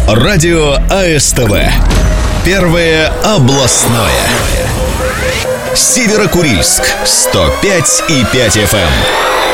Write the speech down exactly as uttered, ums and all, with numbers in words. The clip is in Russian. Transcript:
Радио АСТВ. Первое областное. Северо-Курильск. сто пять и пять эф эм.